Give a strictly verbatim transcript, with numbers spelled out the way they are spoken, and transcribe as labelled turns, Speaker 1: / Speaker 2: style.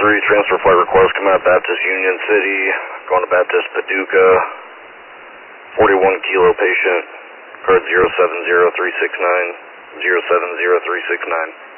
Speaker 1: three, transfer flight request, come out Baptist Union City, going to Baptist Paducah, forty-one kilo patient, card zero seven zero three six nine, zero seven zero three six nine.